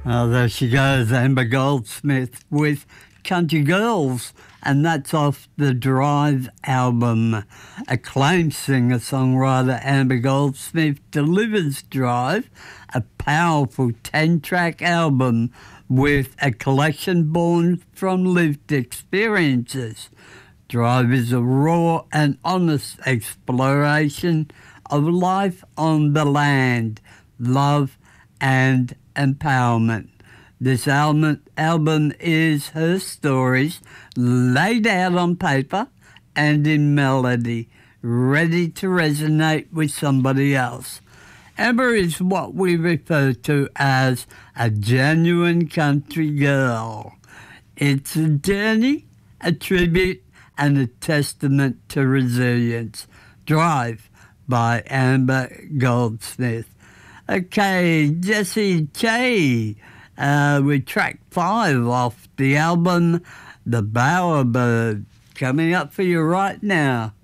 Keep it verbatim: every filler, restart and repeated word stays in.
Oh, there she goes, Amber Goldsmith with Country Girls, and that's off the Drive album. Acclaimed singer-songwriter Amber Goldsmith delivers Drive, a powerful ten-track album with a collection born from lived experiences. Drive is a raw and honest exploration of life on the land, love and empowerment. This album, album is her stories laid out on paper and in melody, ready to resonate with somebody else. Amber is what we refer to as a genuine country girl. It's a journey, a tribute, and a testament to resilience. Drive by Amber Goldsmith. Okay, Jessie J uh, with track five off the album The Bowerbird, coming up for you right now.